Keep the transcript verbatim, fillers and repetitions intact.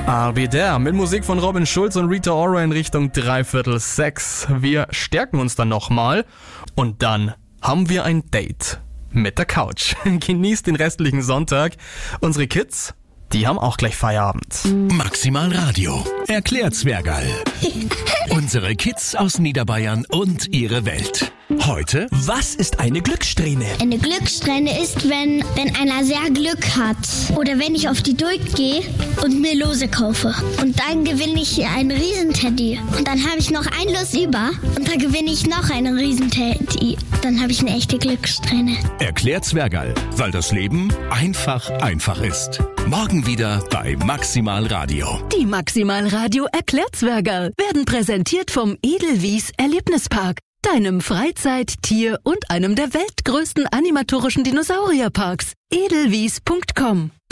I'll be there mit Musik von Robin Schulz und Rita Ora in Richtung dreiviertel sechs. Wir stärken uns dann nochmal und dann haben wir ein Date mit der Couch. Genießt den restlichen Sonntag. Unsere Kids, die haben auch gleich Feierabend. Maximal Radio erklärt Zwergerl. Unsere Kids aus Niederbayern und ihre Welt. Heute, Was ist eine Glückssträhne? Eine Glückssträhne ist, wenn, wenn einer sehr Glück hat. Oder wenn ich auf die Duld gehe und mir Lose kaufe. Und dann gewinne ich einen Riesenteddy. Und dann habe ich noch ein Los über. Und dann gewinne ich noch einen Riesenteddy. Dann habe ich eine echte Glückssträhne. erklärt Zwergerl, weil das Leben einfach einfach ist. Morgen wieder bei Maximal Radio. Die Maximal Radio Erklärzwergerl werden präsentiert vom Edelwies Erlebnispark, deinem Freizeit-, Tier- und einem der weltgrößten animatorischen Dinosaurierparks. edelwies punkt com